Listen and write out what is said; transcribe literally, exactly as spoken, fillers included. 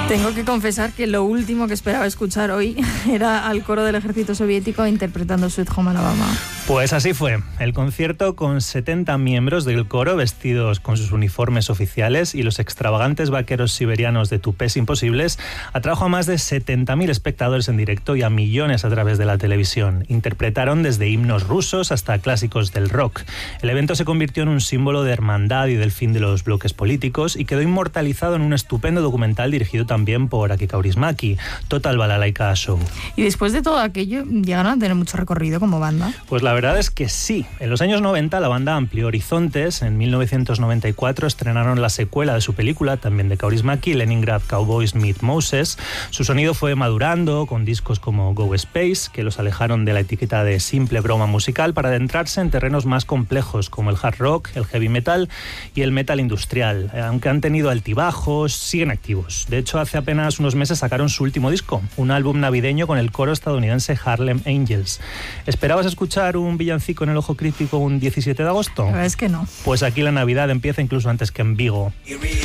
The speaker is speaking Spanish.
Tengo que confesar que lo último que esperaba escuchar hoy era al coro del ejército soviético interpretando Sweet Home Alabama. Pues así fue. El concierto, con setenta miembros del coro vestidos con sus uniformes oficiales y los extravagantes vaqueros siberianos de Tupés Imposibles, atrajo a más de setenta mil espectadores en directo y a millones a través de la televisión. Interpretaron desde himnos rusos hasta clásicos del rock. El evento se convirtió en un símbolo de hermandad y del fin de los bloques políticos y quedó inmortalizado en un estupendo documental dirigido también por Aki Kaurismäki, Total Balalaika Show. Y después de todo aquello, ¿llegaron a tener mucho recorrido como banda? Pues la verdad es que sí. En los años noventa la banda amplió horizontes. En mil novecientos noventa y cuatro estrenaron la secuela de su película, también de Kaurismäki, Leningrad Cowboys Meet Moses. Su sonido fue madurando con discos como Go Space, que los alejaron de la etiqueta de simple broma musical para adentrarse en terrenos más complejos como el hard rock, el heavy metal y el metal industrial. Aunque han tenido altibajos, siguen activos. De hecho, hace apenas unos meses sacaron su último disco, un álbum navideño con el coro estadounidense Harlem Angels. ¿Esperabas escuchar un villancico en el Ojo Crítico un diecisiete de agosto? La verdad es que no. Pues aquí la Navidad empieza incluso antes que en Vigo.